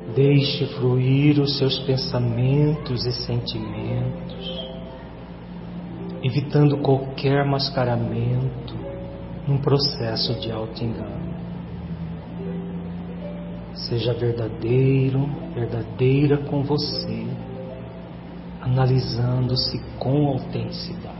Deixe fluir os seus pensamentos e sentimentos, evitando qualquer mascaramento num processo de auto-engano. Seja verdadeiro, verdadeira com você, analisando-se com autenticidade.